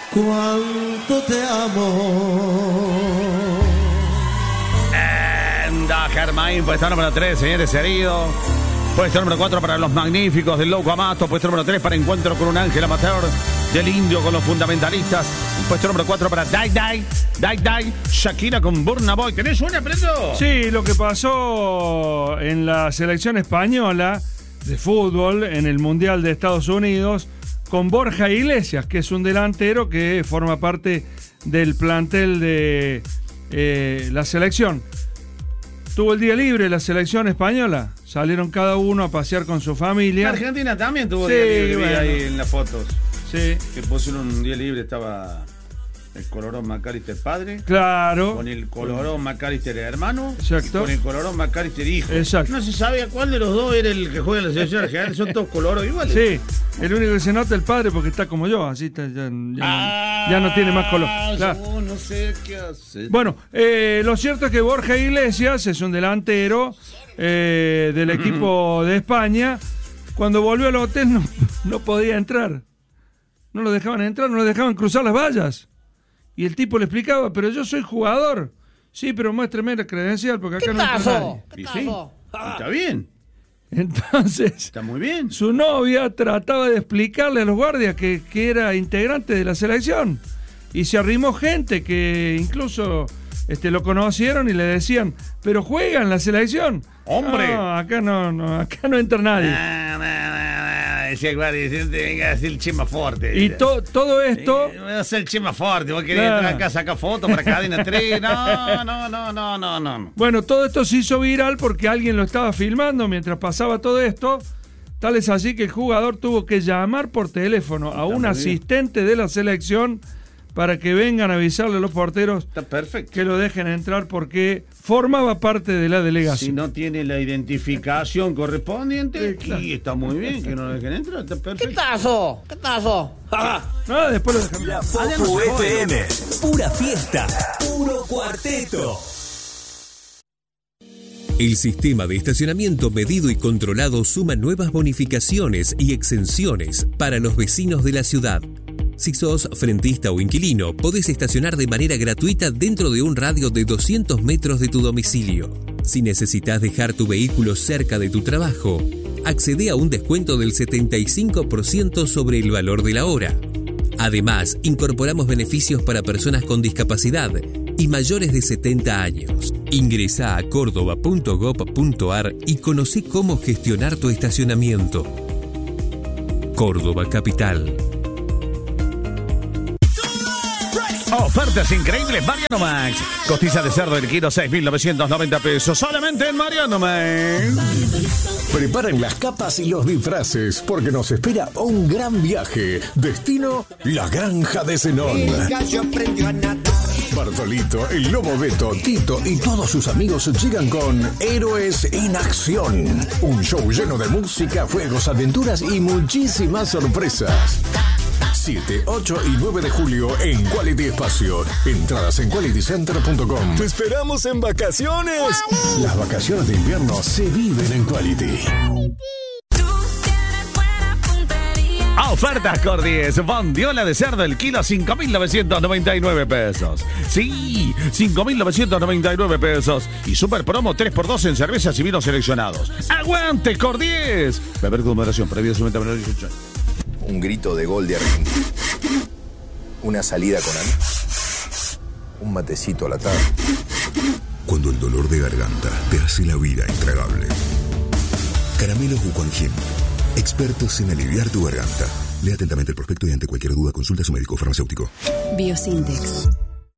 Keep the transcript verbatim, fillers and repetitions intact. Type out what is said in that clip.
cuánto te amo. Anda, Germain, puesto número tres, señores heridos. Puesto número cuatro para Los Magníficos del Loco Amato. Puesto número tres para Encuentro con un Ángel Amateur del Indio con los Fundamentalistas. Puesto número cuatro para Dai Dai, Dai Dai, Shakira con Burna Boy. ¿Tenés una, Prendo? Sí, lo que pasó en la selección española de fútbol en el Mundial de Estados Unidos con Borja Iglesias, que es un delantero que forma parte del plantel de eh, la selección. Tuvo el día libre la selección española. Salieron cada uno a pasear con su familia. Argentina también tuvo sí, día libre, bueno. ahí en las fotos. Sí. Que pusieron un día libre, estaba el Colorón McAllister padre. Claro. Con el Colorón McAllister hermano. Exacto. Con el Colorón McAllister hijo. Exacto. No se sabía cuál de los dos era el que juega en la selección argentina. Son todos coloros iguales. Sí. El único que se nota es el padre porque está como yo. Así está, ya, ya, ah, no, ya no tiene más color. Claro. Yo no sé qué hacer. Bueno, eh, lo cierto es que Borja Iglesias es un delantero eh, del equipo de España. Cuando volvió al hotel no, no podía entrar. No lo dejaban entrar, no lo dejaban cruzar las vallas. Y el tipo le explicaba, pero yo soy jugador. Sí, pero muéstreme la credencial porque acá no entra nadie. ¿Qué pasó? Sí, está bien. Entonces, está muy bien. Su novia trataba de explicarle a los guardias que, que era integrante de la selección. Y se arrimó gente que incluso este, lo conocieron y le decían, pero juega en la selección. ¡Hombre! No, acá no, no, acá no entra nadie. No, no, no, no. Decía el guardia, venga a decir el Chema Forte. Y to, todo esto... Eh, voy a hacer el Chema Forte, vos querés claro. entrar acá, sacar fotos para Cadena tres. No, no, no, no, no, no. Bueno, todo esto se hizo viral porque alguien lo estaba filmando mientras pasaba todo esto. Tal es así que el jugador tuvo que llamar por teléfono a un asistente de la selección para que vengan a avisarle a los porteros está perfecto. Que lo dejen entrar porque formaba parte de la delegación. Si no tiene la identificación correspondiente, sí, claro. Y está muy bien que no lo dejen entrar, está perfecto. ¿Qué tazo? ¿Qué tazo? No, después lo dejan. La Popu F M, pura fiesta, puro cuarteto. El sistema de estacionamiento medido y controlado suma nuevas bonificaciones y exenciones para los vecinos de la ciudad. Si sos frentista o inquilino, podés estacionar de manera gratuita dentro de un radio de doscientos metros de tu domicilio. Si necesitas dejar tu vehículo cerca de tu trabajo, accede a un descuento del setenta y cinco por ciento sobre el valor de la hora. Además, incorporamos beneficios para personas con discapacidad y mayores de setenta años. Ingresá a córdoba punto gob punto ar y conocí cómo gestionar tu estacionamiento. Córdoba Capital. Ofertas increíbles, Mariano Max. Costilla de cerdo del kilo, seis mil novecientos noventa pesos. Solamente en Mariano Max. Preparen las capas y los disfraces, porque nos espera un gran viaje. Destino, la Granja de Zenón. Bartolito, el Lobo Beto, Tito y todos sus amigos llegan con Héroes en Acción. Un show lleno de música, juegos, aventuras y muchísimas sorpresas. siete, ocho y nueve de julio en Quality Espacio. Entradas en quality center punto com. ¡Te esperamos en vacaciones! Las vacaciones de invierno se viven en Quality. Ofertas Cordies, bondiola de cerdo el kilo, cinco mil novecientos noventa y nueve pesos. Sí, cinco mil novecientos noventa y nueve pesos. Y super promo tres por dos en cervezas y vinos seleccionados. ¡Aguante Cordies! Beber con moderación, previo su venta menor de dieciocho años. Un grito de gol de Argentina. Una salida con amigos. Un matecito a la tarde. Cuando el dolor de garganta te hace la vida intragable. Caramelos Bucuangin. Expertos en aliviar tu garganta. Lea atentamente el prospecto y ante cualquier duda consulta a su médico farmacéutico. Biosintex.